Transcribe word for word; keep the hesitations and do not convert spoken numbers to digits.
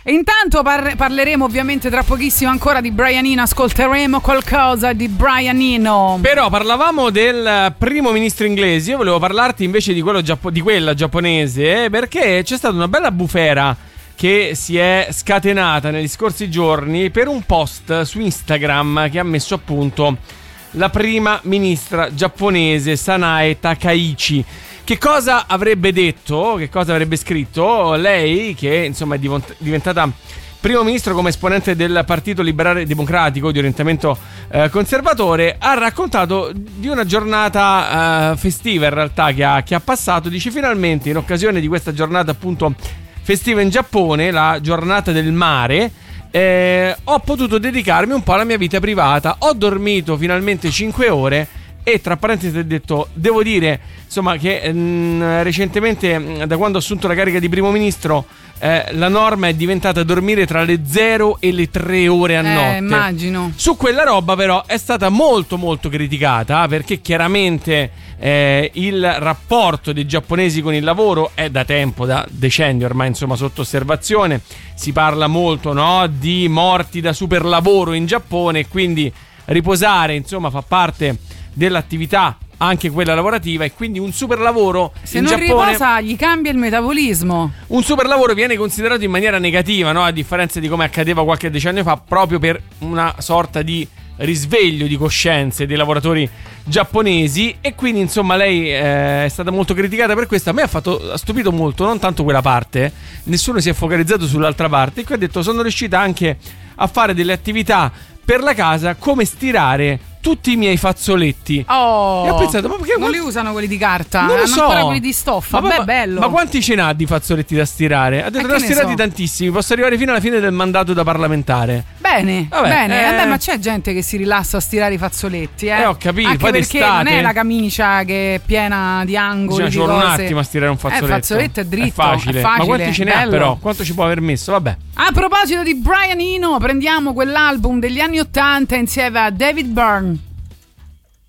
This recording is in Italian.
E intanto par- parleremo ovviamente tra pochissimo ancora di Brian Eno, ascolteremo qualcosa di Brian Eno. Però parlavamo del primo ministro inglese, io volevo parlarti invece di, quello giappo- di quella giapponese, eh, perché c'è stata una bella bufera che si è scatenata negli scorsi giorni per un post su Instagram che ha messo a punto la prima ministra giapponese Sanae Takaichi. Che cosa avrebbe detto, che cosa avrebbe scritto lei, che insomma è diventata primo ministro come esponente del Partito Liberale Democratico di orientamento eh, conservatore? Ha raccontato di una giornata eh, festiva in realtà che ha, che ha passato. Dice: finalmente in occasione di questa giornata appunto festiva in Giappone, la giornata del mare, eh, ho potuto dedicarmi un po' alla mia vita privata. Ho dormito finalmente cinque ore. E tra parentesi ha detto: devo dire insomma che mh, recentemente, mh, da quando ho assunto la carica di primo ministro, eh, la norma è diventata dormire tra le zero e le tre ore a eh, notte. Immagino. Su quella roba però è stata molto molto criticata, perché chiaramente eh, il rapporto dei giapponesi con il lavoro è da tempo, da decenni ormai insomma sotto osservazione. Si parla molto, no, di morti da superlavoro in Giappone, quindi riposare insomma fa parte dell'attività anche quella lavorativa, e quindi un super lavoro se in non Giappone, riposa gli cambia il metabolismo. un super lavoro viene considerato in maniera negativa, no? A differenza di come accadeva qualche decennio fa, proprio per una sorta di risveglio di coscienze dei lavoratori giapponesi. E quindi insomma lei eh, è stata molto criticata per questo. A me ha fatto ha stupito molto non tanto quella parte, nessuno si è focalizzato sull'altra parte, e qui ha detto: sono riuscita anche a fare delle attività per la casa, come stirare tutti i miei fazzoletti. Oh, e ho pensato: ma perché non quant- li usano quelli di carta? Non lo hanno so. ancora quelli di stoffa. Ma, Beh, ma, bello. Ma quanti ce n'ha di fazzoletti da stirare? Ha detto: Eh, ne ho che ne stirati so. tantissimi, posso arrivare fino alla fine del mandato da parlamentare. Bene, Vabbè, bene. eh. Vabbè, ma c'è gente che si rilassa a stirare i fazzoletti, eh. Eh, ho capito, Anche poi perché d'estate non è la camicia che è piena di angoli, Bisogna di ci vuole un cose. attimo a stirare un fazzoletto. Eh, il fazzoletto è dritto, È facile. è facile, Ma quanti ce ne ha bello. però? Quanto ci può aver messo? Vabbè. A proposito di Brian Eno, prendiamo quell'album degli anni ottanta insieme a David Byrne.